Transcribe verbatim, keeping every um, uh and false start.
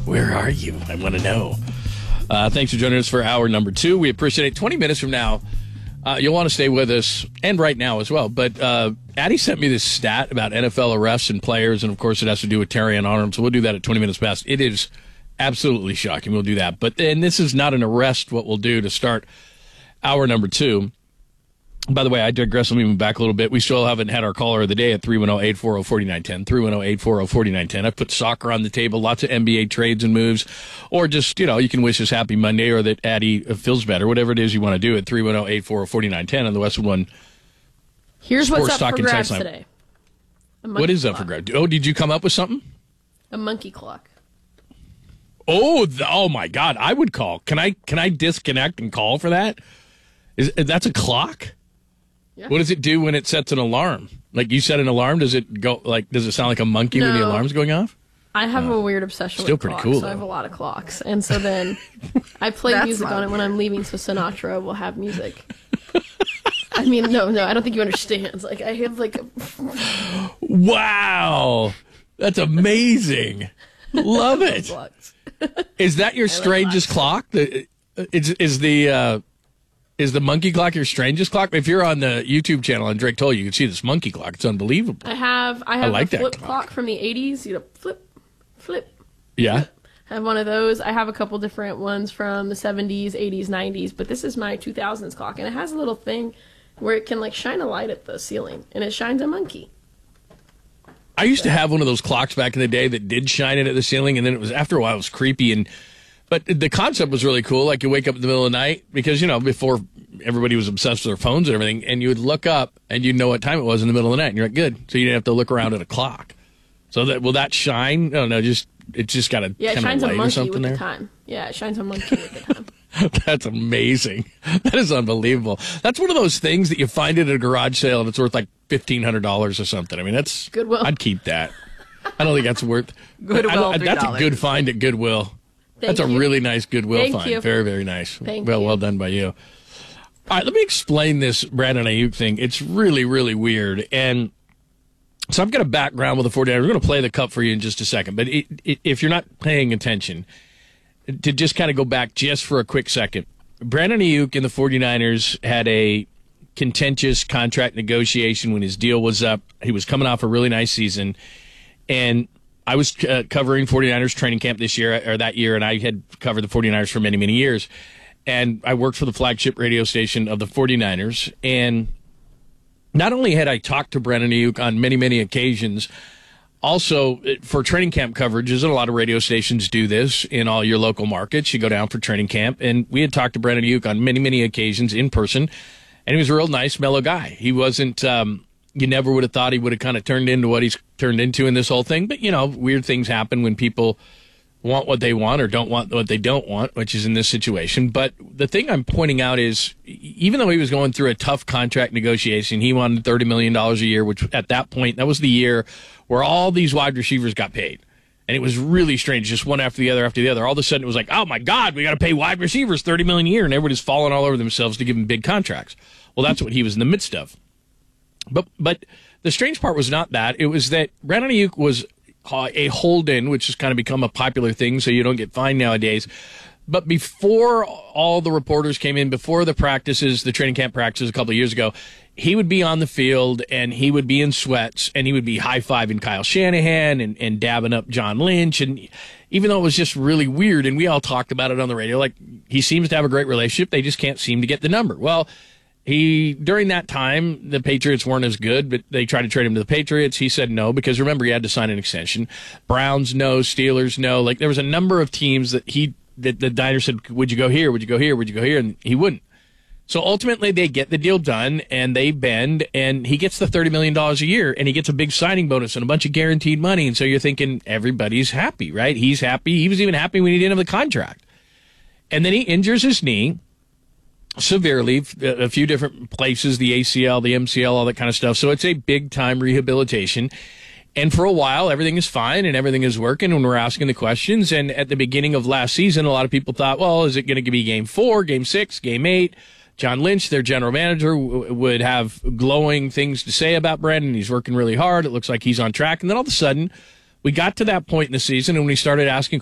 Where are you? I want to know. Uh, thanks for joining us for hour number two. We appreciate it. twenty minutes from now, uh, you'll want to stay with us, and right now as well. But uh, Addie sent me this stat about N F L arrests and players, and of course it has to do with Terrion Arnold, so we'll do that at twenty minutes past. It is absolutely shocking. We'll do that. But then this is not an arrest, what we'll do to start hour number two. By the way, I digress. Let me move back a little bit. We still haven't had our caller of the day at three one zero, eight four zero, four nine one zero, three one zero, eight four zero, four nine one zero. I've put soccer on the table, lots of N B A trades and moves, or just, you know, you can wish us happy Monday or that Addie feels better, whatever it is you want to do at three one zero, eight four zero, four nine one zero on the Westwood One. Here's what's up for grabs today. What is up for grabs? Oh, did you come up with something? A monkey clock. Oh, the, oh my God! I would call. Can I? Can I disconnect and call for that? Is that's a clock? Yeah. What does it do when it sets an alarm? Like you set an alarm, does it go like? Does it sound like a monkey no. when the alarm's going off? I have uh, a weird obsession still with pretty clocks, cool, so I have a lot of clocks, and so then I play music on it when I'm leaving. So Sinatra will have music. I mean, no, no, I don't think you understand. Like I have like. A... Wow, that's amazing. Love it. Is that your strangest clock? The, is is the uh, is the monkey clock your strangest clock? If you're on the YouTube channel and Drake told you, you can see this monkey clock. It's unbelievable. I have I have I like a flip that clock. clock from the eighties. You know, flip, flip. Yeah. Flip. I have one of those. I have a couple different ones from the seventies, eighties, nineties, but this is my two thousands clock, and it has a little thing where it can like shine a light at the ceiling, and it shines a monkey. I used to have one of those clocks back in the day that did shine it at the ceiling, and then it was after a while it was creepy. And but the concept was really cool. Like you wake up in the middle of the night because you know before everybody was obsessed with their phones and everything, and you would look up and you'd know what time it was in the middle of the night, and you're like, good. So you didn't have to look around at a clock. So that will that shine? I don't know. Just it's just got a yeah. It kind shines of a light monkey or something with there. the time. Yeah, it shines a monkey with the time. That's amazing. That is unbelievable. That's one of those things that you find at a garage sale and it's worth like fifteen hundred dollars or something. I mean, that's Goodwill. I'd keep that. I don't think that's worth. Goodwill. I, I, that's a good find at Goodwill. Thank that's a you. really nice Goodwill Thank find. you. Very, very nice. Thank well, you. well done by you. All right, let me explain this Brandon Ayuk thing. It's really, really weird. And so I've got a background with the 49ers. We're going to play the cup for you in just a second. But it, it, if you're not paying attention, to just kind of go back just for a quick second, Brandon Ayuk and the 49ers had a contentious contract negotiation when his deal was up. He was coming off a really nice season. And I was uh, covering 49ers training camp this year, or that year, and I had covered the 49ers for many, many years. And I worked for the flagship radio station of the 49ers. And not only had I talked to Brandon Ayuk on many, many occasions, also for training camp coverages, and a lot of radio stations do this in all your local markets. You go down for training camp, and we had talked to Brandon Ayuk on many, many occasions in person, and he was a real nice, mellow guy. He wasn't, um, you never would have thought he would have kind of turned into what he's turned into in this whole thing, but, you know, weird things happen when people want what they want or don't want what they don't want, which is in this situation. But the thing I'm pointing out is, even though he was going through a tough contract negotiation, he wanted thirty million dollars a year, which at that point, that was the year where all these wide receivers got paid. And it was really strange, just one after the other after the other. All of a sudden, it was like, oh, my God, we got to pay wide receivers thirty million dollars a year, and everybody's falling all over themselves to give him big contracts. Well, that's what he was in the midst of. But but the strange part was not that. It was that Brandon Ayuk was a hold-in, which has kind of become a popular thing, so you don't get fined nowadays. But before all the reporters came in, before the practices, the training camp practices a couple of years ago, he would be on the field, and he would be in sweats, and he would be high-fiving Kyle Shanahan and, and dabbing up John Lynch. And even though it was just really weird, and we all talked about it on the radio, like, he seems to have a great relationship, they just can't seem to get the number. Well, He during that time, the Patriots weren't as good, but they tried to trade him to the Patriots. He said no, because remember, he had to sign an extension. Browns no, Steelers no. Like, there was a number of teams that he that the Niners said, would you go here? Would you go here? Would you go here? And he wouldn't. So ultimately, they get the deal done, and they bend, and he gets the thirty million dollars a year, and he gets a big signing bonus and a bunch of guaranteed money. And so you're thinking everybody's happy, right? He's happy. He was even happy when he didn't have the contract. And then he injures his knee severely, a few different places, the A C L, the M C L, all that kind of stuff. So it's a big-time rehabilitation. And for a while, everything is fine and everything is working when we're asking the questions. And at the beginning of last season, a lot of people thought, well, is it going to be game four, game six, game eight? John Lynch, their general manager, w- would have glowing things to say about Brandon. He's working really hard. It looks like he's on track. And then all of a sudden, we got to that point in the season, and when we started asking